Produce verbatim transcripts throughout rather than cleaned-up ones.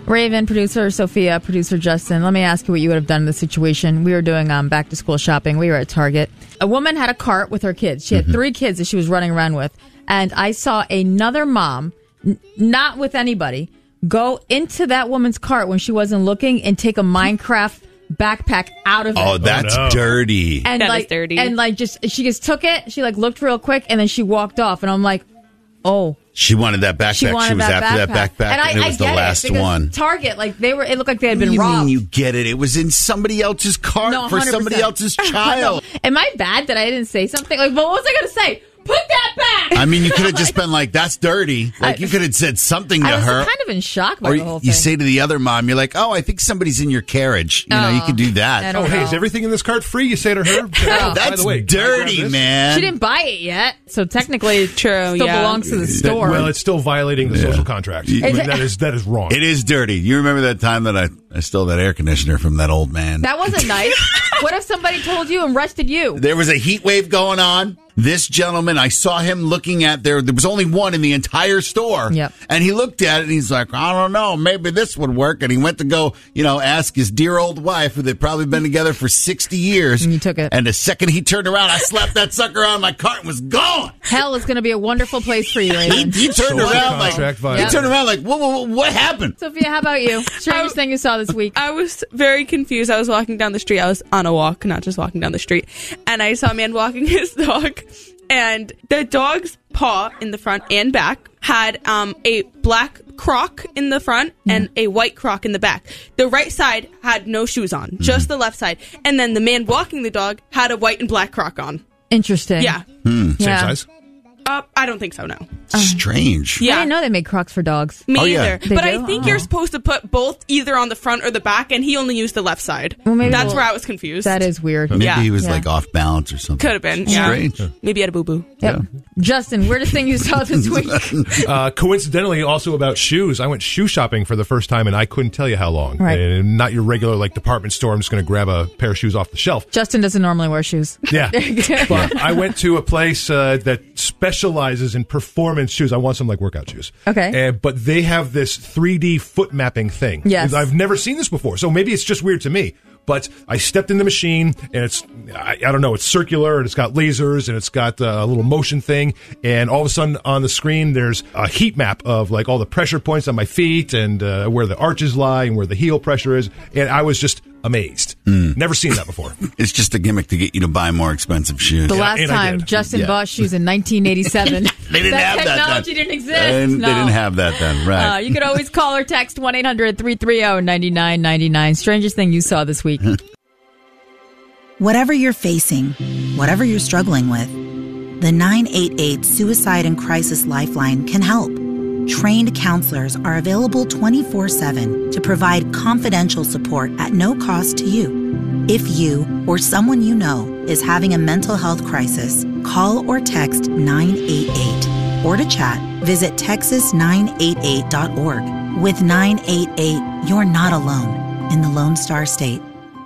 Raven, producer Sophia, producer Justin, let me ask you what you would have done in this situation. We were doing um, back-to-school shopping. We were at Target. A woman had a cart with her kids. She had mm-hmm. three kids that she was running around with. And I saw another mom, n- not with anybody, go into that woman's cart when she wasn't looking and take a Minecraft backpack out of it. Oh, that's oh, no. dirty. And that like, is dirty. And like, just she just took it. She like looked real quick, and then she walked off. And I'm like, oh. She wanted that backpack. She, wanted she was that after backpack. that backpack, and, I, and it was I the last it, one. Target, like they were. It looked like they had been what do you robbed. Mean you get it? It was in somebody else's cart no, for somebody else's child. Am I bad that I didn't say something? Like, what was I going to say? Put that back! I mean, you could have just been like, that's dirty. Like, I, you could have said something to I was her. kind of in shock by or the whole thing. You say to the other mom, you're like, oh, I think somebody's in your carriage. You oh, know, you could do that. Oh, know. hey, is everything in this cart free? You say to her. oh, that's by the way, dirty, man. She didn't buy it yet, so technically it True, still yeah. belongs to the store. That, well, it's still violating the yeah. social contract. I mean, that is that is wrong. It is dirty. You remember that time that I, I stole that air conditioner from that old man? That wasn't nice. What if somebody told you and arrested you? There was a heat wave going on. This gentleman, I saw him looking at there. There was only one in the entire store. Yep. And he looked at it and he's like, I don't know, maybe this would work. And he went to go, you know, ask his dear old wife, who they'd probably been together for sixty years. And you took it. And the second he turned around, I slapped that sucker on my cart and was gone. Hell is going to be a wonderful place for you, Raven. he, he turned Social around like, violation. he turned around like, what, what, what happened? Sophia, how about you? Strangest thing you saw this week? I was very confused. I was walking down the street. I was on a walk, not just walking down the street. And I saw a man walking his dog. And the dog's paw in the front and back had um, a black croc in the front and a white croc in the back. The right side had no shoes on, just the left side. And then the man walking the dog had a white and black croc on. Interesting. Yeah. Hmm. Same Yeah. size? Uh, I don't think so, no. Strange. Yeah. I didn't know they made Crocs for dogs. Me Oh, yeah. either. They But do? I think Oh. you're supposed to put both either on the front or the back, and he only used the left side. Well, maybe That's we'll- where I was confused. That is weird. Maybe Yeah. he was Yeah. like off balance or something. Could have been. Yeah. Strange. Maybe he had a boo-boo. Yep. Justin, weirdest thing you saw this week? Uh, coincidentally, also about shoes. I went shoe shopping for the first time, and I couldn't tell you how long. Right. And not your regular like department store. I'm just going to grab a pair of shoes off the shelf. Justin doesn't normally wear shoes. Yeah. But I went to a place uh, that specializes in performance shoes. I want some like workout shoes. Okay. Uh, but they have this three D foot mapping thing. Yes. I've never seen this before. So maybe it's just weird to me. But I stepped in the machine, and it's, I, I don't know, it's circular, and it's got lasers, and it's got uh, a little motion thing, and all of a sudden on the screen, there's a heat map of, like, all the pressure points on my feet, and uh, where the arches lie, and where the heel pressure is, and I was just amazed. Mm. Never seen that before. It's just a gimmick to get you to buy more expensive shoes. The Yeah, last and I time did. Justin Yeah. bought shoes in nineteen eighty-seven. They didn't that have that technology then. didn't exist. And no. They didn't have that then, right. Uh, you could always call or text one eight hundred three three zero nine nine nine nine. Strangest thing you saw this week. Whatever you're facing, whatever you're struggling with, the nine eight eight Suicide and Crisis Lifeline can help. Trained counselors are available twenty-four seven to provide confidential support at no cost to you. If you or someone you know is having a mental health crisis, call or text nine eight eight. Or to chat, visit texas nine eight eight dot org. With nine eight eight, you're not alone in the Lone Star State.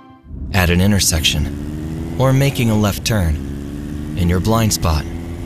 At an intersection, or making a left turn, in your blind spot,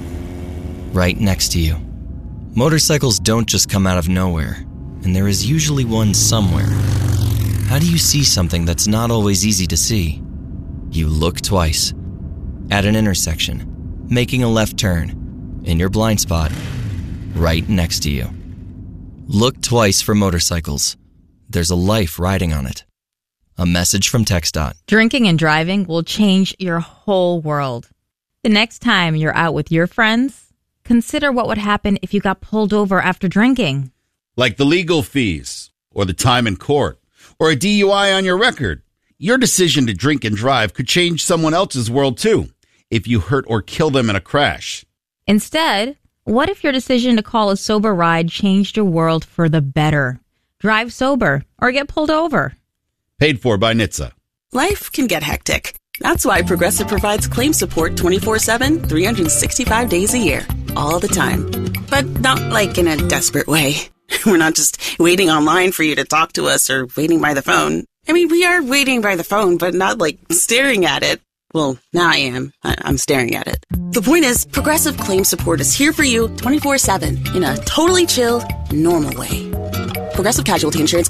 right next to you. Motorcycles don't just come out of nowhere, and there is usually one somewhere. How do you see something that's not always easy to see? You look twice. At an intersection, making a left turn, in your blind spot, right next to you. Look twice for motorcycles. There's a life riding on it. A message from TxDOT. Drinking and driving will change your whole world. The next time you're out with your friends, consider what would happen if you got pulled over after drinking. Like the legal fees, or the time in court, or a D U I on your record. Your decision to drink and drive could change someone else's world, too, if you hurt or kill them in a crash. Instead, what if your decision to call a sober ride changed your world for the better? Drive sober or get pulled over. Paid for by N H T S A. Life can get hectic. That's why Progressive provides claim support twenty-four seven, three hundred sixty-five days a year, all the time. But not like in a desperate way. We're not just waiting online for you to talk to us or waiting by the phone. I mean, we are waiting by the phone, but not like staring at it. Well, now I am. I- I'm staring at it. The point is, Progressive claim support is here for you twenty-four seven in a totally chill, normal way. Progressive Casualty Insurance